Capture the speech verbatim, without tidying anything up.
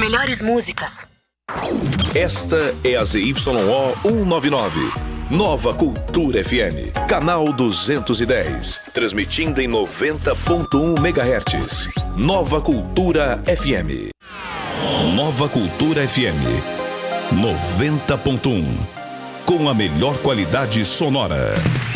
melhores músicas. Esta é a Z Y O cento e noventa e nove. Nova Cultura F M, canal duzentos e dez, transmitindo em noventa ponto um megahertz. Nova Cultura F M. Nova Cultura F M, noventa ponto um, com a melhor qualidade sonora.